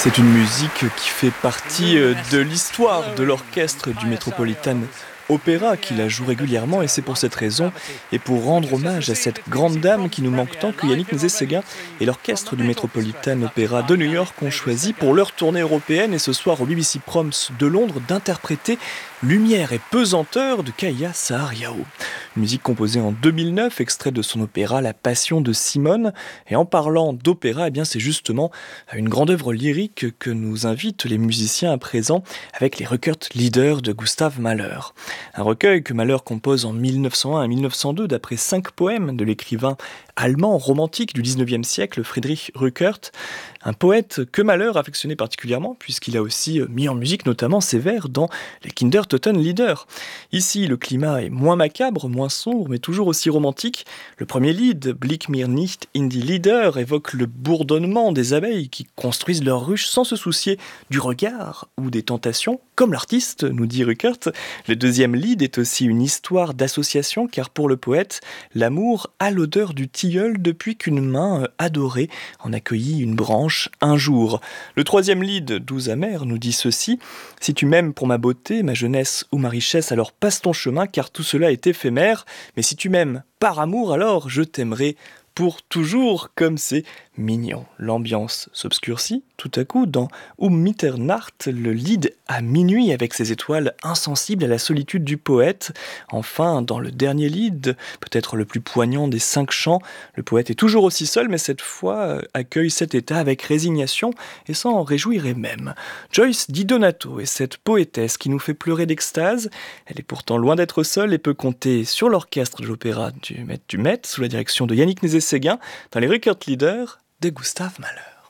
C'est une musique qui fait partie de l'histoire de l'orchestre du Metropolitan Opera qui la joue régulièrement, et c'est pour cette raison et pour rendre hommage à cette grande dame qui nous manque tant que Yannick Nézet-Séguin et l'orchestre du Metropolitan Opera de New York ont choisi pour leur tournée européenne et ce soir au BBC Proms de Londres d'interpréter Lumière et pesanteur de Kaia Saariaho. Une musique composée en 2009, extrait de son opéra La Passion de Simone. Et en parlant d'opéra, eh bien c'est justement une grande œuvre lyrique que nous invitent les musiciens à présent avec les Rückert-Lieder de Gustav Mahler. Un recueil que Mahler compose en 1901 et 1902 d'après 5 poèmes de l'écrivain allemand romantique du 19e siècle, Friedrich Rückert, un poète que Mahler affectionnait particulièrement puisqu'il a aussi mis en musique notamment ses vers dans les Kindertotenlieder. Ici, le climat est moins macabre, moins sombre, mais toujours aussi romantique. Le premier lied, Blick mir nicht in die Lieder, évoque le bourdonnement des abeilles qui construisent leurs ruches sans se soucier du regard ou des tentations, comme l'artiste, nous dit Rückert. Le deuxième lied est aussi une histoire d'association, car pour le poète, l'amour a l'odeur du tilleul depuis qu'une main adorée en accueillit une branche un jour. Le troisième lied, Doux amer, nous dit ceci: si tu m'aimes pour ma beauté, ma jeunesse ou ma richesse, alors passe ton chemin, car tout cela est éphémère. Mais si tu m'aimes par amour, alors je t'aimerai pour toujours, comme c'est mignon. L'ambiance s'obscurcit tout à coup dans Mitternacht, le lied à minuit avec ses étoiles insensibles à la solitude du poète. Enfin, dans le dernier lied, peut-être le plus poignant des 5 chants, le poète est toujours aussi seul, mais cette fois accueille cet état avec résignation et s'en réjouirait même. Joyce Di Donato est cette poétesse qui nous fait pleurer d'extase. Elle est pourtant loin d'être seule et peut compter sur l'orchestre de l'opéra du Met, sous la direction de Yannick Nézet-Séguin, dans les Rückert-Lieder de Gustav Mahler.